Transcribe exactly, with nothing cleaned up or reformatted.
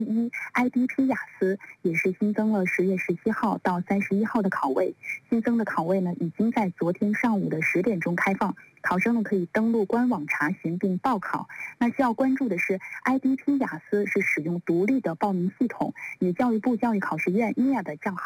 一 I D P 雅思也是新增了十月十七号到三十一号的考位，新增的考位呢已经在昨天上午的十点钟开放，考生呢可以登录官网查询并报考。那需要关注的是 I D P 雅思是使用独立的报名系统，与教育部教育考试院 I N A 的账号